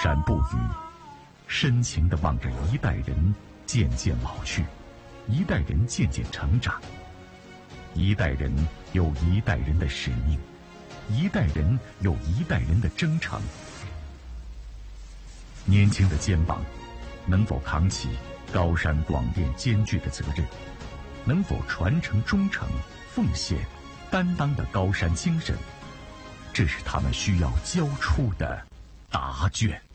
山不语，深情地望着一代人渐渐老去，一代人渐渐成长。一代人有一代人的使命，一代人有一代人的征程。年轻的肩膀能否扛起高山广电艰巨的责任？能否传承忠诚、奉献、担当的高山精神？这是他们需要交出的答卷。